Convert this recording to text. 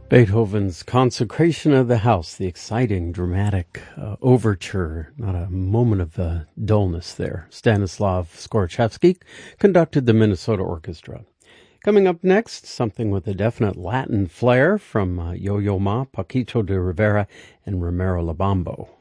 Beethoven's Consecration of the House, the exciting, dramatic overture, not a moment of dullness there. Stanislav Skorchevsky conducted the Minnesota Orchestra. Coming up next, something with a definite Latin flair from Yo-Yo Ma, Paquito de Rivera, and Romero Labambo.